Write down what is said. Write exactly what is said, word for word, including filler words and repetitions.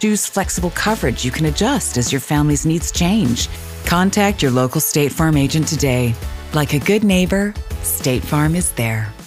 Choose flexible coverage you can adjust as your family's needs change. Contact your local State Farm agent today. Like a good neighbor, State Farm is there.